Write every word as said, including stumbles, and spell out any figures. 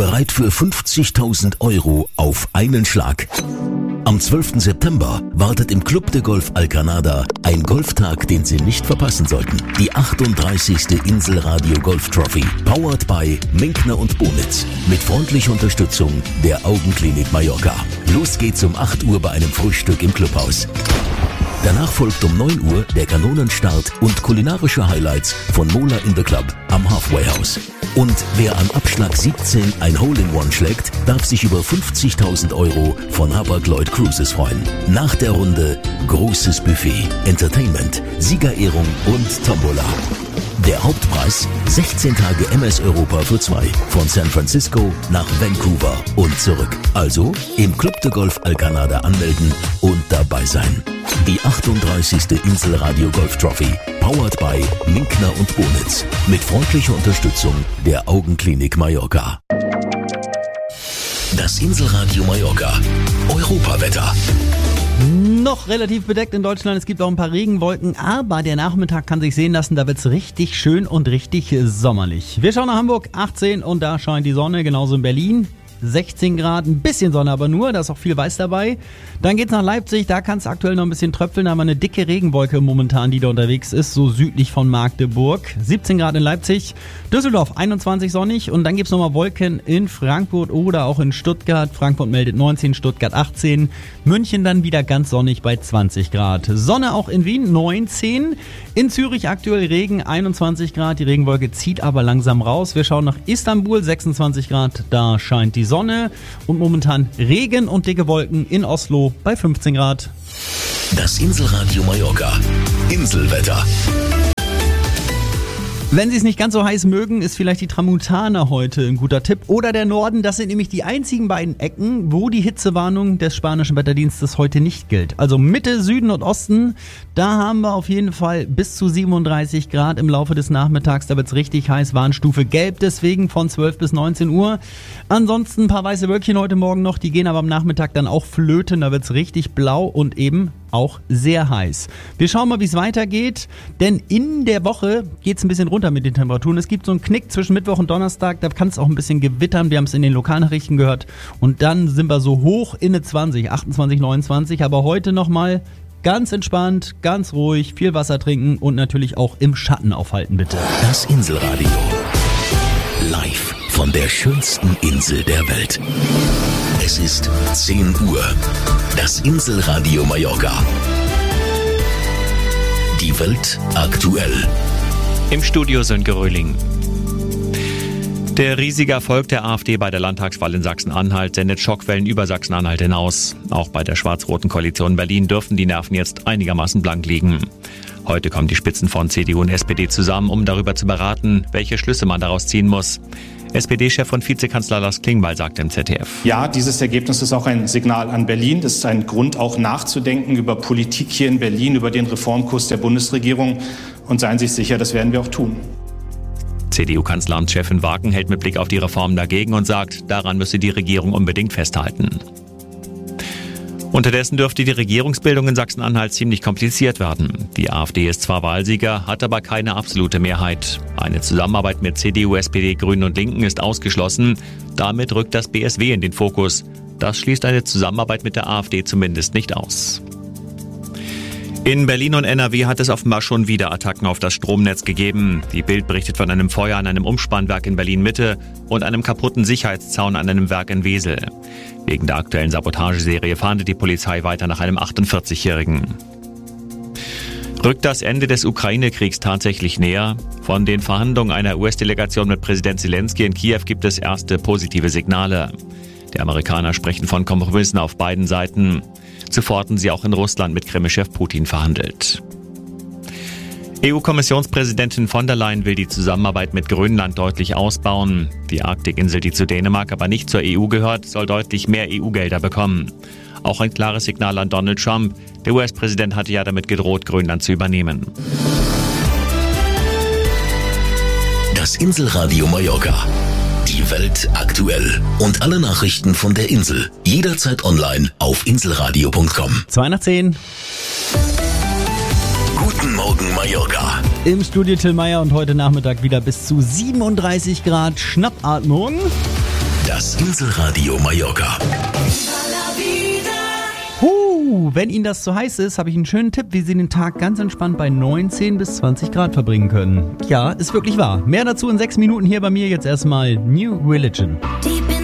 bereit für fünfzigtausend Euro auf einen Schlag. Am zwölften September wartet im Club de Golf Alcanada ein Golftag, den Sie nicht verpassen sollten. Die achtunddreißigste Inselradio Golf Trophy, powered by Minkner und Bonitz, mit freundlicher Unterstützung der Augenklinik Mallorca. Los geht's um acht Uhr bei einem Frühstück im Clubhaus. Danach folgt um neun Uhr der Kanonenstart und kulinarische Highlights von Mola in the Club am Halfway House. Und wer am Abschlag siebzehn ein Hole-in-One schlägt, darf sich über fünfzigtausend Euro von Hapag-Lloyd Cruises freuen. Nach der Runde großes Buffet, Entertainment, Siegerehrung und Tombola. Der Hauptpreis sechzehn Tage M S Europa für zwei von San Francisco nach Vancouver und zurück. Also im Club de Golf Alcanada anmelden und dabei sein. Die achtunddreißigste Inselradio Golf Trophy, powered by Minkner und Bonitz, mit freundlicher Unterstützung der Augenklinik Mallorca. Das Inselradio Mallorca Europawetter. Noch relativ bedeckt in Deutschland, es gibt auch ein paar Regenwolken, aber der Nachmittag kann sich sehen lassen, da wird es richtig schön und richtig sommerlich. Wir schauen nach Hamburg, achtzehn und da scheint die Sonne, genauso in Berlin. sechzehn Grad, ein bisschen Sonne aber nur, da ist auch viel Weiß dabei. Dann geht's nach Leipzig, da kann es aktuell noch ein bisschen tröpfeln, da haben wir eine dicke Regenwolke momentan, die da unterwegs ist, so südlich von Magdeburg. siebzehn Grad in Leipzig, Düsseldorf einundzwanzig sonnig und dann gibt's nochmal Wolken in Frankfurt oder auch in Stuttgart. Frankfurt meldet neunzehn, Stuttgart achtzehn, München dann wieder ganz sonnig bei zwanzig Grad. Sonne auch in Wien neunzehn, in Zürich aktuell Regen einundzwanzig Grad, die Regenwolke zieht aber langsam raus. Wir schauen nach Istanbul, sechsundzwanzig Grad, da scheint die Sonne und momentan Regen und dicke Wolken in Oslo bei fünfzehn Grad. Das Inselradio Mallorca Inselwetter. Wenn Sie es nicht ganz so heiß mögen, ist vielleicht die Tramontane heute ein guter Tipp. Oder der Norden, das sind nämlich die einzigen beiden Ecken, wo die Hitzewarnung des spanischen Wetterdienstes heute nicht gilt. Also Mitte, Süden und Osten, da haben wir auf jeden Fall bis zu siebenunddreißig Grad im Laufe des Nachmittags. Da wird es richtig heiß, Warnstufe gelb, deswegen von zwölf bis neunzehn Uhr. Ansonsten ein paar weiße Wölkchen heute Morgen noch, die gehen aber am Nachmittag dann auch flöten. Da wird es richtig blau und eben auch sehr heiß. Wir schauen mal, wie es weitergeht, denn in der Woche geht es ein bisschen runter mit den Temperaturen. Es gibt so einen Knick zwischen Mittwoch und Donnerstag, da kann es auch ein bisschen gewittern, wir haben es in den Lokalnachrichten gehört und dann sind wir so hoch in die zwanzig, achtundzwanzig, neunundzwanzig, aber heute nochmal ganz entspannt, ganz ruhig, viel Wasser trinken und natürlich auch im Schatten aufhalten, bitte. Das Inselradio. Live von der schönsten Insel der Welt. Es ist zehn Uhr. Das Inselradio Mallorca. Die Welt aktuell. Im Studio Sönke Röhling. Der riesige Erfolg der AfD bei der Landtagswahl in Sachsen-Anhalt sendet Schockwellen über Sachsen-Anhalt hinaus. Auch bei der schwarz-roten Koalition Berlin dürften die Nerven jetzt einigermaßen blank liegen. Heute kommen die Spitzen von C D U und S P D zusammen, um darüber zu beraten, welche Schlüsse man daraus ziehen muss. S P D-Chef und Vizekanzler Lars Klingbeil sagte im Z D F. Ja, dieses Ergebnis ist auch ein Signal an Berlin. Das ist ein Grund, auch nachzudenken über Politik hier in Berlin, über den Reformkurs der Bundesregierung. Und seien Sie sich sicher, das werden wir auch tun. C D U-Kanzleramtschefin Wagen hält mit Blick auf die Reformen dagegen und sagt, daran müsse die Regierung unbedingt festhalten. Unterdessen dürfte die Regierungsbildung in Sachsen-Anhalt ziemlich kompliziert werden. Die AfD ist zwar Wahlsieger, hat aber keine absolute Mehrheit. Eine Zusammenarbeit mit C D U, S P D, Grünen und Linken ist ausgeschlossen. Damit rückt das B S W in den Fokus. Das schließt eine Zusammenarbeit mit der AfD zumindest nicht aus. In Berlin und N R W hat es offenbar schon wieder Attacken auf das Stromnetz gegeben. Die Bild berichtet von einem Feuer an einem Umspannwerk in Berlin-Mitte und einem kaputten Sicherheitszaun an einem Werk in Wesel. Wegen der aktuellen Sabotageserie fahndet die Polizei weiter nach einem achtundvierzigjährigen. Rückt das Ende des Ukraine-Kriegs tatsächlich näher? Von den Verhandlungen einer U S-Delegation mit Präsident Zelensky in Kiew gibt es erste positive Signale. Die Amerikaner sprechen von Kompromissen auf beiden Seiten. Zuvor hatten sie auch in Russland mit Kreml-Chef Putin verhandelt. E U-Kommissionspräsidentin von der Leyen will die Zusammenarbeit mit Grönland deutlich ausbauen. Die Arktikinsel, die zu Dänemark aber nicht zur E U gehört, soll deutlich mehr E U-Gelder bekommen. Auch ein klares Signal an Donald Trump. Der U S-Präsident hatte ja damit gedroht, Grönland zu übernehmen. Das Inselradio Mallorca. Die Welt aktuell. Und alle Nachrichten von der Insel. Jederzeit online auf inselradio punkt com. zwei nach zehn. Guten Morgen Mallorca. Im Studio Till Meyer und heute Nachmittag wieder bis zu siebenunddreißig Grad Schnappatmung. Das Inselradio Mallorca. Huh, wenn Ihnen das zu heiß ist, habe ich einen schönen Tipp, wie Sie den Tag ganz entspannt bei neunzehn bis zwanzig Grad verbringen können. Ja, ist wirklich wahr. Mehr dazu in sechs Minuten hier bei mir. Jetzt erstmal New Religion. Deep in